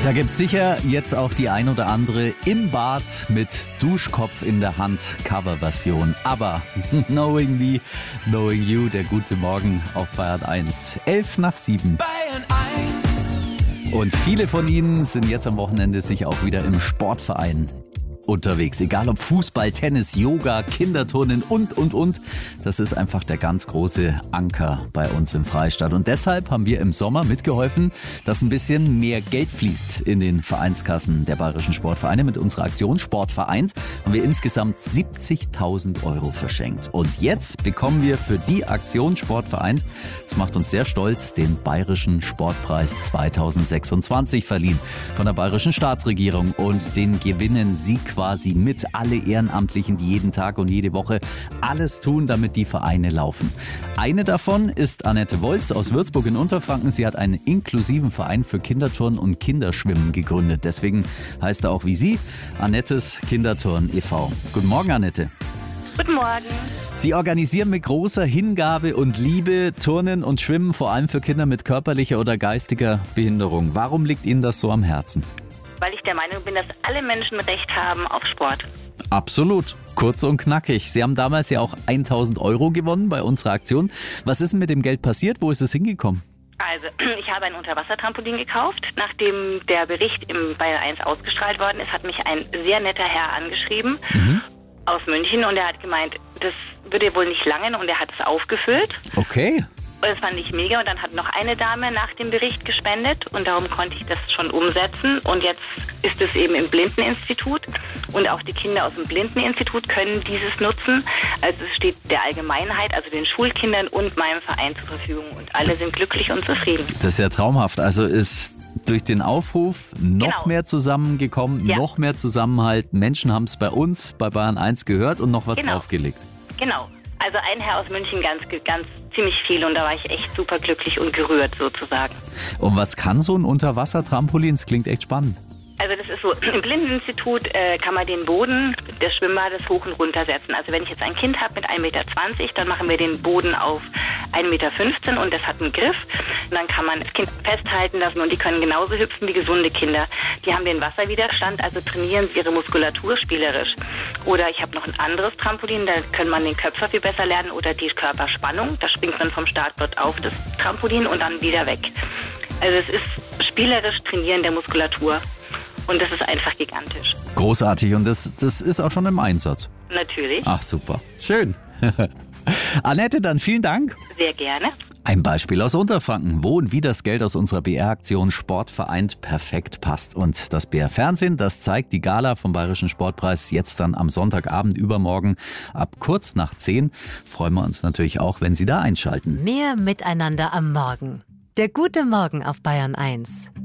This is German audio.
Da gibt's sicher jetzt auch die ein oder andere im Bad mit Duschkopf in der Hand Coverversion. Aber Knowing Me, Knowing You, der gute Morgen auf Bayern 1. 7:11. Bayern 1. Und viele von Ihnen sind jetzt am Wochenende sicher auch wieder im Sportverein unterwegs. Egal ob Fußball, Tennis, Yoga, Kinderturnen und. Das ist einfach der ganz große Anker bei uns im Freistaat. Und deshalb haben wir im Sommer mitgeholfen, dass ein bisschen mehr Geld fließt in den Vereinskassen der bayerischen Sportvereine. Mit unserer Aktion Sport vereint haben wir insgesamt 70.000 € verschenkt. Und jetzt bekommen wir für die Aktion Sport vereint, das macht uns sehr stolz, den Bayerischen Sportpreis 2026 verliehen von der bayerischen Staatsregierung. Und den gewinnen Sie quasi mit, alle Ehrenamtlichen, die jeden Tag und jede Woche alles tun, damit die Vereine laufen. Eine davon ist Annette Wolz aus Würzburg in Unterfranken. Sie hat einen inklusiven Verein für Kinderturnen und Kinderschwimmen gegründet. Deswegen heißt er auch wie Sie Annettes Kinderturn e.V. Guten Morgen, Annette. Guten Morgen. Sie organisieren mit großer Hingabe und Liebe Turnen und Schwimmen, vor allem für Kinder mit körperlicher oder geistiger Behinderung. Warum liegt Ihnen das so am Herzen? Weil ich der Meinung bin, dass alle Menschen Recht haben auf Sport. Absolut. Kurz und knackig. Sie haben damals ja auch 1.000 € gewonnen bei unserer Aktion. Was ist denn mit dem Geld passiert? Wo ist es hingekommen? Also, ich habe ein Unterwassertrampolin gekauft. Nachdem der Bericht im Bayern 1 ausgestrahlt worden ist, hat mich ein sehr netter Herr angeschrieben aus München und er hat gemeint, das würde wohl nicht langen und er hat es aufgefüllt. Okay. Und das fand ich mega und dann hat noch eine Dame nach dem Bericht gespendet und darum konnte ich das schon umsetzen und jetzt ist es eben im Blindeninstitut und auch die Kinder aus dem Blindeninstitut können dieses nutzen. Also es steht der Allgemeinheit, also den Schulkindern und meinem Verein zur Verfügung und alle sind glücklich und zufrieden. Das ist ja traumhaft. Also ist durch den Aufruf noch mehr zusammengekommen, noch mehr Zusammenhalt. Menschen haben es bei uns, bei Bayern 1 gehört und noch was draufgelegt. Genau. Also ein Herr aus München ganz ziemlich viel und da war ich echt super glücklich und gerührt sozusagen. Und was kann so ein Unterwassertrampolin? Das klingt echt spannend. Also das ist so, im Blindeninstitut kann man den Boden des Schwimmbades hoch und runter setzen. Also wenn ich jetzt ein Kind habe mit 1,20 Meter, dann machen wir den Boden auf 1,15 Meter und das hat einen Griff. Und dann kann man das Kind festhalten lassen und die können genauso hüpfen wie gesunde Kinder. Die haben den Wasserwiderstand, also trainieren sie ihre Muskulatur spielerisch. Oder ich habe noch ein anderes Trampolin, da kann man den Köpfer viel besser lernen oder die Körperspannung. Da springt man vom Startbord auf das Trampolin und dann wieder weg. Also es ist spielerisch Trainieren der Muskulatur. Und das ist einfach gigantisch. Großartig. Und das ist auch schon im Einsatz? Natürlich. Ach, super. Schön. Annette, dann vielen Dank. Sehr gerne. Ein Beispiel aus Unterfranken, wo und wie das Geld aus unserer BR-Aktion Sport vereint perfekt passt. Und das BR-Fernsehen, das zeigt die Gala vom Bayerischen Sportpreis jetzt dann am Sonntagabend übermorgen ab kurz nach 10. Freuen wir uns natürlich auch, wenn Sie da einschalten. Mehr Miteinander am Morgen. Der gute Morgen auf Bayern 1.